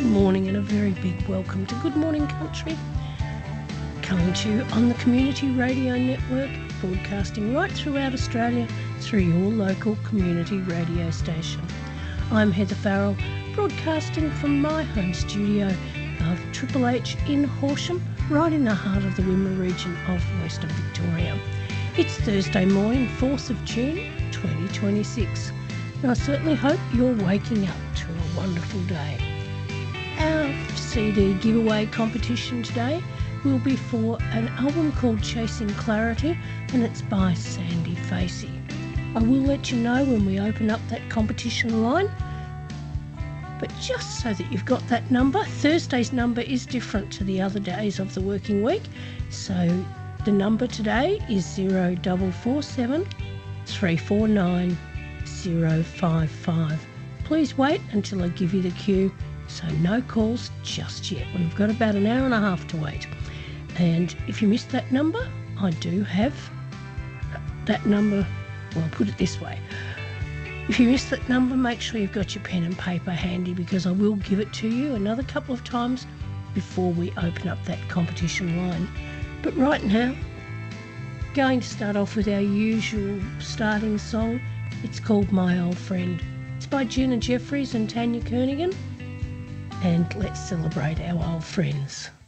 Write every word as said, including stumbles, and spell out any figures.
Good morning and a very big welcome to Good Morning Country, coming to you on the Community Radio Network, broadcasting right throughout Australia through your local community radio station. I'm Heather Farrell, broadcasting from my home studio of Triple H in Horsham, right in the heart of the Wimmera region of Western Victoria. It's Thursday morning, fourth of June twenty twenty-six, and I certainly hope you're waking up to a wonderful day. Our C D giveaway competition today will be for an album called Chasing Clarity, and it's by Sandy Facey. I will let you know when we open up that competition line, but just so that you've got that number, Thursday's number is different to the other days of the working week, so the number today is zero four four seven, three four nine, zero five five. Please wait until I give you the cue, so no calls just yet. We've got about an hour and a half to wait. And if you missed that number, I do have that number. Well, I'll put it this way. If you missed that number, make sure you've got your pen and paper handy, because I will give it to you another couple of times before we open up that competition line. But right now, going to start off with our usual starting song. It's called My Old Friend. It's by Gina Jeffries and Tanya Kernaghan. And let's celebrate our old friends.